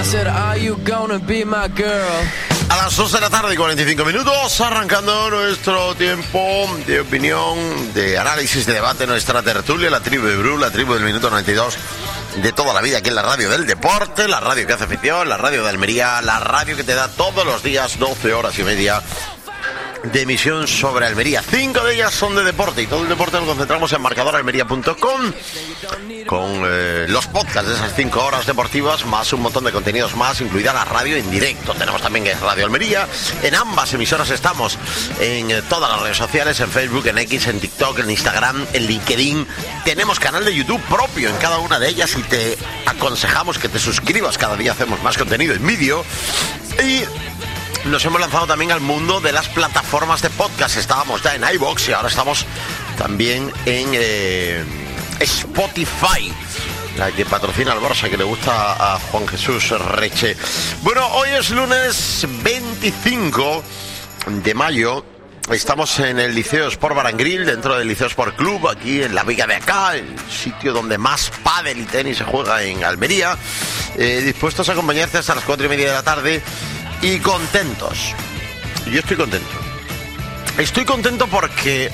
A las 2 de la tarde y 45 minutos, arrancando nuestro tiempo de opinión, de análisis, de debate, nuestra tertulia, la tribu de Bru, la tribu del minuto 92 de toda la vida, aquí en la radio del deporte, la radio que hace afición, la radio de Almería, la radio que te da todos los días 12 horas y media de emisión sobre Almería. 5 de ellas son de deporte y todo el deporte lo concentramos en marcadoralmería.com con los podcasts de esas 5 horas deportivas, más un montón de contenidos más, incluida la radio en directo. Tenemos también Radio Almería. En ambas emisoras estamos en todas las redes sociales, en Facebook, en X, en TikTok, en Instagram, en LinkedIn. Tenemos canal de YouTube propio en cada una de ellas y te aconsejamos que te suscribas. Cada día hacemos más contenido en vídeo y nos hemos lanzado también al mundo de las plataformas de podcast. Estábamos ya en iVoox y ahora estamos también en Spotify, la que patrocina al Barça, que le gusta a Juan Jesús Reche. Bueno, hoy es lunes 25 de mayo. Estamos en el Liceo Sport Bar and Grill, dentro del Liceo Sport Club, aquí en la Vega de Acá, el sitio donde más pádel y tenis se juega en Almería. Dispuestos a acompañarte hasta las 4:30 de la tarde. Y contentos. Yo estoy contento. Estoy contento porque,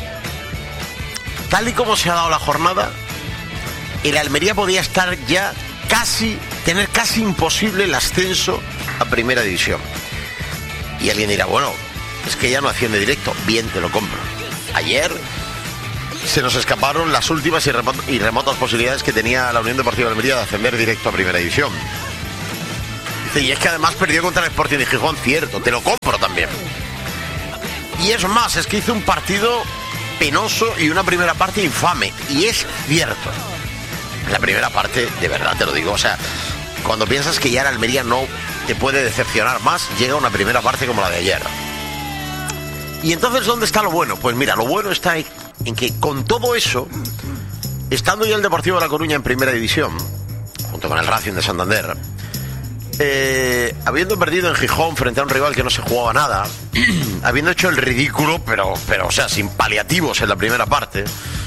tal y como se ha dado la jornada, el Almería podía estar ya tener casi imposible el ascenso a Primera División. Y alguien dirá, bueno, es que ya no asciende directo. Bien, te lo compro. Ayer se nos escaparon las últimas y remotas posibilidades que tenía la Unión Deportiva de Almería de ascender directo a Primera División. Y es que además perdió contra el Sporting de Gijón, cierto, te lo compro también. Y es más, es que hizo un partido penoso y una primera parte infame. Y es cierto. La primera parte, de verdad te lo digo, o sea, cuando piensas que ya el Almería no te puede decepcionar más, llega una primera parte como la de ayer. Y entonces, ¿dónde está lo bueno? Pues mira, lo bueno está en que con todo eso, estando ya el Deportivo de La Coruña en Primera División, junto con el Racing de Santander, habiendo perdido en Gijón frente a un rival que no se jugaba nada, habiendo hecho el ridículo, pero o sea, sin paliativos en la primera parte,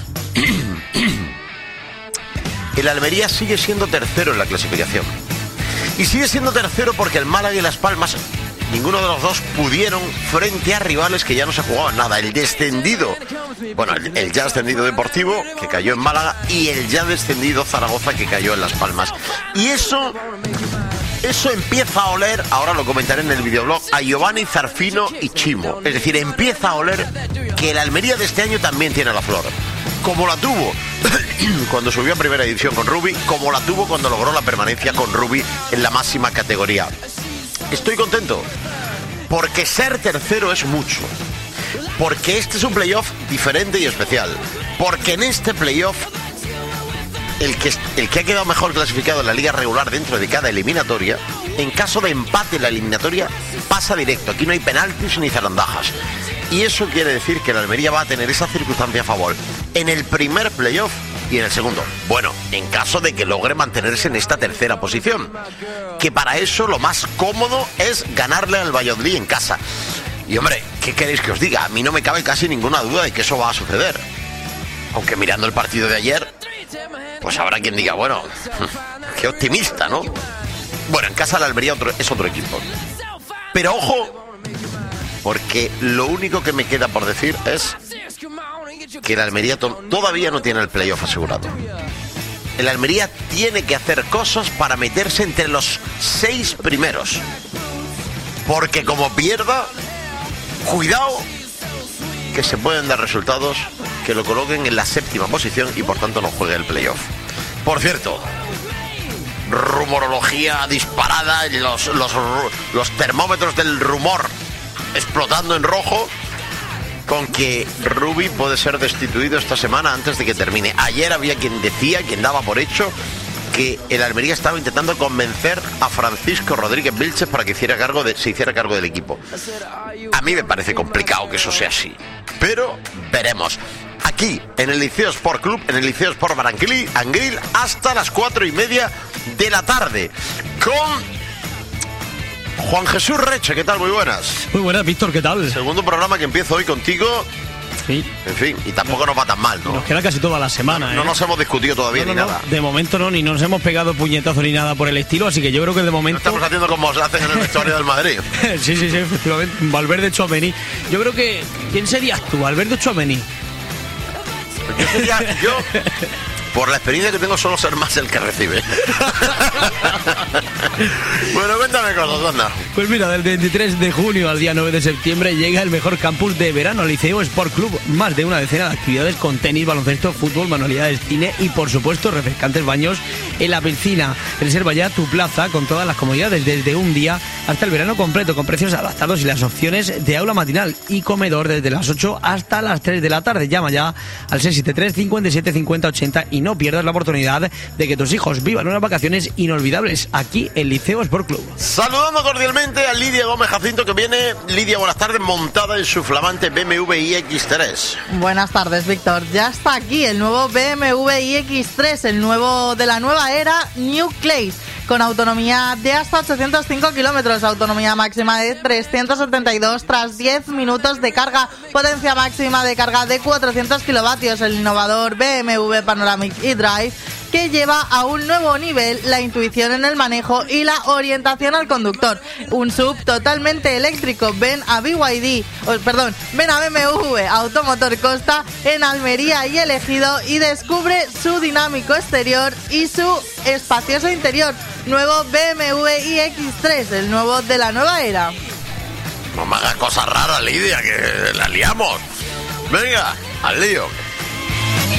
el Almería sigue siendo tercero en la clasificación. Y sigue siendo tercero porque el Málaga y Las Palmas, ninguno de los dos pudieron frente a rivales que ya no se jugaban nada. El descendido, bueno, el ya descendido Deportivo, que cayó en Málaga, y el ya descendido Zaragoza, que cayó en Las Palmas. Y eso empieza a oler, ahora lo comentaré en el videoblog, a Giovanni, Zarfino y Chimo. Es decir, empieza a oler que el Almería de este año también tiene la flor. Como la tuvo cuando subió a Primera División con Rubi, como la tuvo cuando logró la permanencia con Rubi en la máxima categoría. Estoy contento, porque ser tercero es mucho. Porque este es un playoff diferente y especial. Porque en este playoff el que ha quedado mejor clasificado en la liga regular dentro de cada eliminatoria, en caso de empate en la eliminatoria, pasa directo. Aquí no hay penaltis ni zarandajas. Y eso quiere decir que la Almería va a tener esa circunstancia a favor en el primer playoff y en el segundo. Bueno, en caso de que logre mantenerse en esta tercera posición. Que para eso lo más cómodo es ganarle al Valladolid en casa. Y hombre, ¿qué queréis que os diga? A mí no me cabe casi ninguna duda de que eso va a suceder. Aunque mirando el partido de ayer, pues habrá quien diga, bueno, qué optimista, ¿no? Bueno, en casa la Almería es otro equipo. Pero ojo, porque lo único que me queda por decir es que la Almería todavía no tiene el playoff asegurado. El Almería tiene que hacer cosas para meterse entre los 6 primeros. Porque como pierda, cuidado, que se pueden dar resultados que lo coloquen en la 7ª posición y por tanto no juegue el playoff. Por cierto, rumorología disparada, los termómetros del rumor explotando en rojo, con que Rubi puede ser destituido esta semana antes de que termine. Ayer había quien daba por hecho que el Almería estaba intentando convencer a Francisco Rodríguez Vilches para que se hiciera cargo del equipo. A mí me parece complicado que eso sea así, pero veremos. Aquí, en el Liceo Sport Club, en el Liceo Sport Bar and Grill, hasta las 4:30 de la tarde, con Juan Jesús Reche. ¿Qué tal? Muy buenas. Muy buenas, Víctor, ¿qué tal? Segundo programa que empiezo hoy contigo Sí. En fin, y tampoco nos va tan mal, ¿no? Nos queda casi toda la semana, No nos hemos discutido todavía ni nada. De momento no, ni nos hemos pegado puñetazos ni nada por el estilo, así que yo creo que de momento... No estamos haciendo como se hacen en el vestuario del Madrid. sí, efectivamente. Valverde, Tchouaméni. Yo creo que... ¿Quién serías tú, Valverde o Tchouaméni? Yo, por la experiencia que tengo, suelo ser más el que recibe. Bueno, cuéntame cosas, anda. Pues mira, del 23 de junio al día 9 de septiembre llega el mejor campus de verano, Liceo Sport Club. Más de una decena de actividades con tenis, baloncesto, fútbol, manualidades, cine y, por supuesto, refrescantes baños en la piscina. Reserva ya tu plaza con todas las comodidades desde un día hasta el verano completo, con precios adaptados y las opciones de aula matinal y comedor desde las 8 hasta las 3 de la tarde. Llama ya al 673 57 50 80 y no pierdas la oportunidad de que tus hijos vivan unas vacaciones inolvidables aquí en Liceo Sport Club. Saludando cordialmente a Lidia Gómez Jacinto, que viene. Lidia, buenas tardes, montada en su flamante BMW iX3. Buenas tardes, Víctor. Ya está aquí el nuevo BMW iX3, el nuevo de la nueva era New Class, con autonomía de hasta 805 kilómetros, autonomía máxima de 372 tras 10 minutos de carga, potencia máxima de carga de 400 kilovatios, el innovador BMW Panoramic eDrive, que lleva a un nuevo nivel la intuición en el manejo y la orientación al conductor. Un SUV totalmente eléctrico. Ven a BMW Automotor Costa en Almería y Ejido y descubre su dinámico exterior y su espacioso interior. Nuevo BMW iX3, el nuevo de la nueva era. No me hagas cosas raras, Lidia, que la liamos. Venga, al lío.